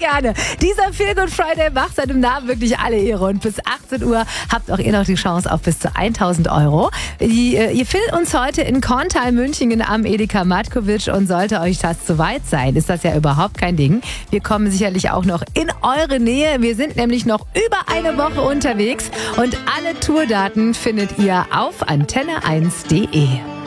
gerne. Dieser Feel Good Friday macht seinem Namen wirklich alle Ehre. Und bis 18 Uhr habt auch ihr noch die Chance auf bis zu 1.000 Euro. Ihr findet uns heute in Korntal, München am Edeka Matkovic. Und sollte euch das zu weit sein, ist das ja überhaupt kein Ding. Wir kommen sicherlich auch noch in eure Nähe. Wir sind nämlich noch über eine Woche unterwegs. Und alle Tourdaten findet ihr auf antenne1.de.